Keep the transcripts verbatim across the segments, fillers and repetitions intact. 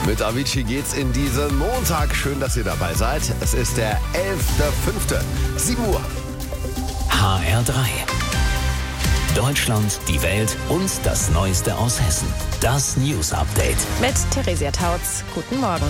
Mit Avicii geht's in diesen Montag. Schön, dass ihr dabei seid. Es ist der elfter fünfter sieben Uhr. H R drei. Deutschland, die Welt und das Neueste aus Hessen. Das News Update. Mit Theresia Tautz. Guten Morgen.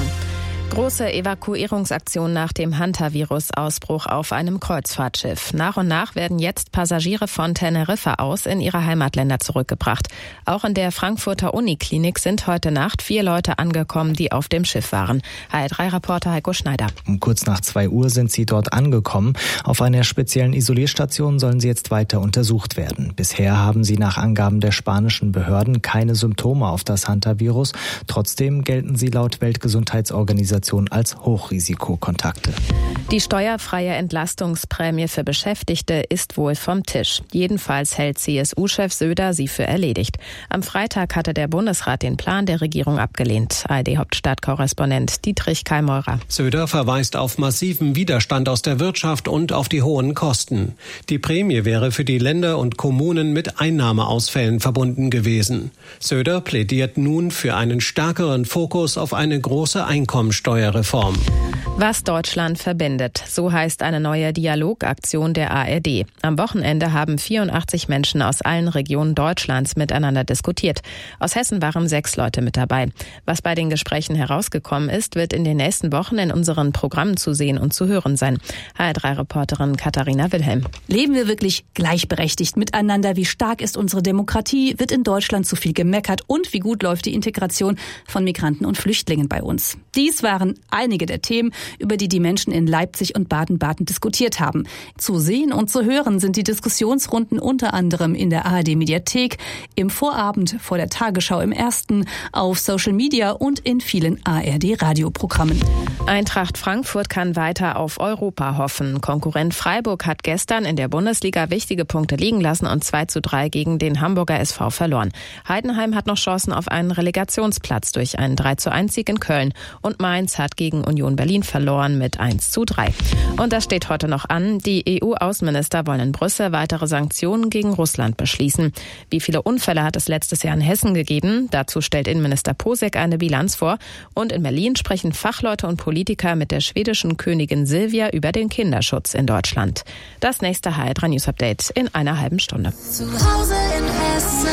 Große Evakuierungsaktion nach dem Hantavirus-Ausbruch auf einem Kreuzfahrtschiff. Nach und nach werden jetzt Passagiere von Teneriffa aus in ihre Heimatländer zurückgebracht. Auch in der Frankfurter Uniklinik sind heute Nacht vier Leute angekommen, die auf dem Schiff waren. H R drei Reporter Heiko Schneider. Um kurz nach zwei Uhr sind sie dort angekommen. Auf einer speziellen Isolierstation sollen sie jetzt weiter untersucht werden. Bisher haben sie nach Angaben der spanischen Behörden keine Symptome auf das Hantavirus. Trotzdem gelten sie laut Weltgesundheitsorganisation als Hochrisikokontakte. Die steuerfreie Entlastungsprämie für Beschäftigte ist wohl vom Tisch. Jedenfalls hält C S U-Chef Söder sie für erledigt. Am Freitag hatte der Bundesrat den Plan der Regierung abgelehnt. A R D-Hauptstadtkorrespondent Dietrich Kallmeurer. Söder verweist auf massiven Widerstand aus der Wirtschaft und auf die hohen Kosten. Die Prämie wäre für die Länder und Kommunen mit Einnahmeausfällen verbunden gewesen. Söder plädiert nun für einen stärkeren Fokus auf eine große Einkommensteuer. Steuerreform. Was Deutschland verbindet, so heißt eine neue Dialogaktion der A R D. Am Wochenende haben vierundachtzig Menschen aus allen Regionen Deutschlands miteinander diskutiert. Aus Hessen waren sechs Leute mit dabei. Was bei den Gesprächen herausgekommen ist, wird in den nächsten Wochen in unseren Programmen zu sehen und zu hören sein. H R drei Reporterin Katharina Wilhelm. Leben wir wirklich gleichberechtigt miteinander? Wie stark ist unsere Demokratie? Wird in Deutschland zu viel gemeckert? Und wie gut läuft die Integration von Migranten und Flüchtlingen bei uns? Dies waren einige der Themen, über die die Menschen in Leipzig und Baden-Baden diskutiert haben. Zu sehen und zu hören sind die Diskussionsrunden unter anderem in der A R D-Mediathek, im Vorabend vor der Tagesschau im Ersten, auf Social Media und in vielen A R D-Radioprogrammen. Eintracht Frankfurt kann weiter auf Europa hoffen. Konkurrent Freiburg hat gestern in der Bundesliga wichtige Punkte liegen lassen und zwei zu drei gegen den Hamburger S V verloren. Heidenheim hat noch Chancen auf einen Relegationsplatz durch einen drei zu eins Sieg in Köln. Und Mainz hat gegen Union Berlin verloren mit eins zu drei. Und das steht heute noch an. Die E U-Außenminister wollen in Brüssel weitere Sanktionen gegen Russland beschließen. Wie viele Unfälle hat es letztes Jahr in Hessen gegeben? Dazu stellt Innenminister Posek eine Bilanz vor. Und in Berlin sprechen Fachleute und Politiker mit der schwedischen Königin Silvia über den Kinderschutz in Deutschland. Das nächste H R drei News Update in einer halben Stunde. Zu Hause in Hessen.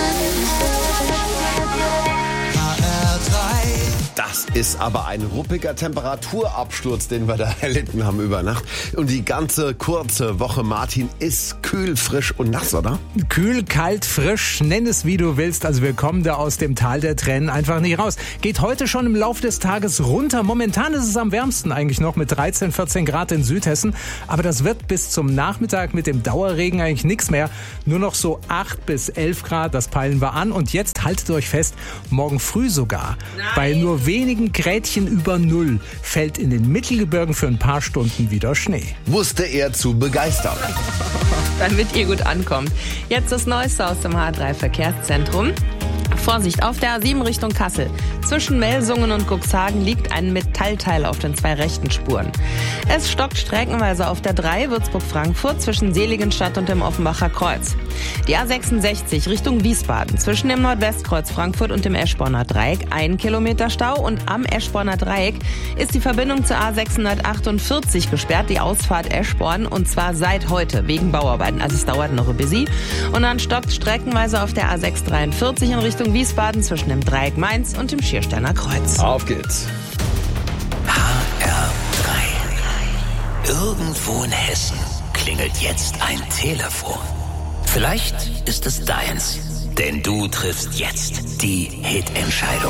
Das ist aber ein ruppiger Temperaturabsturz, den wir da erlitten haben über Nacht. Und die ganze kurze Woche, Martin, ist kühl, frisch und nass, oder? Kühl, kalt, frisch, nenn es wie du willst. Also wir kommen da aus dem Tal der Tränen einfach nicht raus. Geht heute schon im Laufe des Tages runter. Momentan ist es am wärmsten eigentlich noch mit dreizehn, vierzehn Grad in Südhessen. Aber das wird bis zum Nachmittag mit dem Dauerregen eigentlich nichts mehr. Nur noch so acht bis elf Grad, das peilen wir an. Und jetzt haltet euch fest, morgen früh sogar, Nein. bei nur wenigen Grädchen über Null fällt in den Mittelgebirgen für ein paar Stunden wieder Schnee. Wusste er zu begeistern. Damit ihr gut ankommt. Jetzt das Neueste aus dem H R drei Verkehrszentrum. Vorsicht, auf der A sieben Richtung Kassel. Zwischen Melsungen und Cuxhagen liegt ein Metallteil auf den zwei rechten Spuren. Es stockt streckenweise auf der drei Würzburg-Frankfurt zwischen Seligenstadt und dem Offenbacher Kreuz. Die A sechsundsechzig Richtung Wiesbaden zwischen dem Nordwestkreuz Frankfurt und dem Eschborner Dreieck ein Kilometer Stau und am Eschborner Dreieck ist die Verbindung zur A sechshundertachtundvierzig gesperrt, die Ausfahrt Eschborn, und zwar seit heute wegen Bauarbeiten. Also es dauert noch ein bisschen. Und dann stockt streckenweise auf der A sechshundertdreiundvierzig in Richtung Wiesbaden zwischen dem Dreieck Mainz und dem Schiersteiner Kreuz. Auf geht's. H R drei. Irgendwo in Hessen klingelt jetzt ein Telefon. Vielleicht ist es deins, denn du triffst jetzt die Hit-Entscheidung.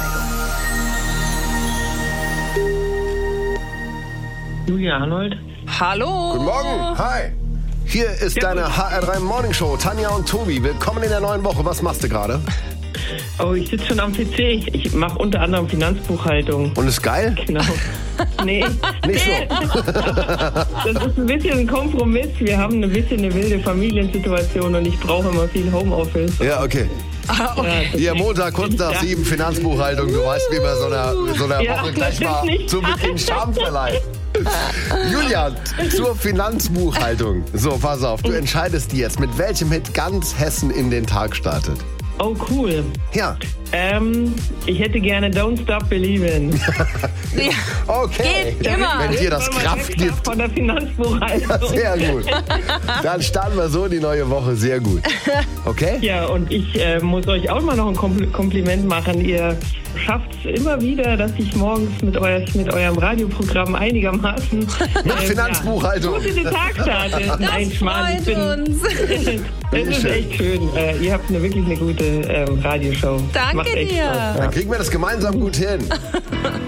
Julia Arnold. Hallo. Guten Morgen. Hi. Hier ist ja, deine H R drei Morning Show. Tanja und Tobi, willkommen in der neuen Woche. Was machst du gerade? Oh, ich sitze schon am P C. Ich, ich mache unter anderem Finanzbuchhaltung. Und ist geil? Genau. Nee. Nicht so. Das ist ein bisschen ein Kompromiss. Wir haben ein bisschen eine wilde Familiensituation und ich brauche immer viel Homeoffice. Ja, okay. Ah, okay. Hier Montag, kurz nach ja. sieben, Finanzbuchhaltung. Du weißt, wie man so einer, so einer ja, Woche gleich mal zu Beginn Charme verleiht. Julia, zur Finanzbuchhaltung. So, pass auf, du entscheidest jetzt, mit welchem Hit ganz Hessen in den Tag startet. Oh, cool. Ja. Ähm, ich hätte gerne Don't Stop Believin'. Ja. Okay. Geht immer. Wenn dir das Kraft gibt. Von der Finanzbuchhaltung. Ja, sehr gut. Dann starten wir so in die neue Woche. Sehr gut. Okay? Ja, und ich äh, muss euch auch mal noch ein Kompl- Kompliment machen. Ihr schafft es immer wieder, dass ich morgens mit, euer, mit eurem Radioprogramm einigermaßen Mit äh, Finanzbuchhaltung. Ja, gut in den Tag starte. Das Nein, Schmarrn, ich bin, uns. Es ist echt schön. Äh, ihr habt eine wirklich eine gute ähm, Radioshow. Danke Macht echt dir. Spaß. Dann kriegen wir das gemeinsam gut hin.